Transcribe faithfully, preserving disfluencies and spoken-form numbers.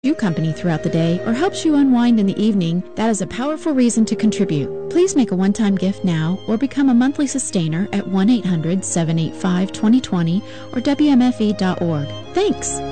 you company throughout the day or helps you unwind in the evening, that is a powerful reason to contribute. Please make a one-time gift now or become a monthly sustainer at one eight hundred, seven eight five, two zero two zero or W M F E dot org. Thanks!